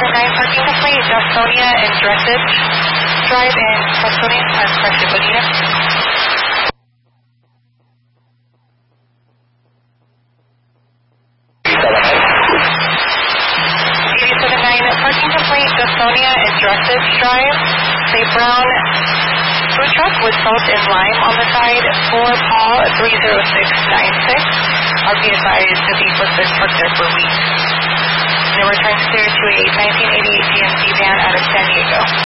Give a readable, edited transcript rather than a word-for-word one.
parking complete, Gastonia and Dressage Drive in Gastonia, correction, Bonita. 879, parking complete, Gastonia and Dressage Drive. A brown food truck with salt and lime on the side for Paul 30696. I'll be advised that the equipment has parked there for weeks. They were trying to clear to a 1988 GMC van out of San Diego.